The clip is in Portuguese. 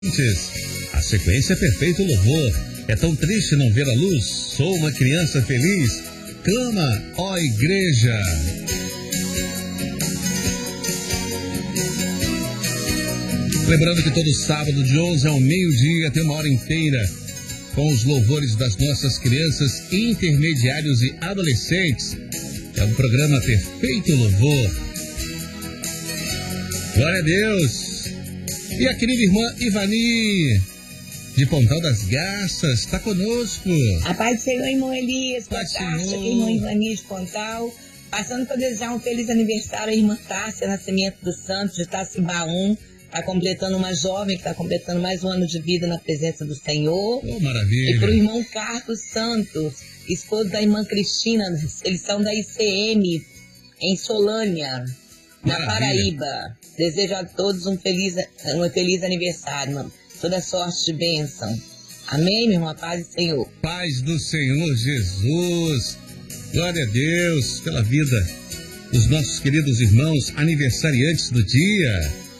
A sequência é perfeito louvor. É tão triste não ver a luz. Sou uma criança feliz. Clama, ó igreja. Lembrando que todo sábado de 11 ao meio-dia tem uma hora inteira com os louvores das nossas crianças, intermediários e adolescentes. É um programa Perfeito Louvor. Glória a Deus. E a querida irmã Ivani, de Pontal das Garças, está conosco. A paz do Senhor, irmão Elias, paz do Senhor. Irmã Ivani de Pontal. Passando para desejar um feliz aniversário à irmã Tássia Nascimento dos Santos, de Itacibaú. Está completando uma jovem que está completando mais um ano de vida na presença do Senhor. Oh, maravilha. E para o irmão Carlos Santos, esposo da irmã Cristina, eles são da ICM, em Solânia, na Paraíba. Desejo a todos um feliz aniversário, mano. Toda sorte de bênção. Amém, meu irmão? Paz do Senhor. Paz do Senhor Jesus. Glória a Deus pela vida dos nossos queridos irmãos aniversariantes do dia.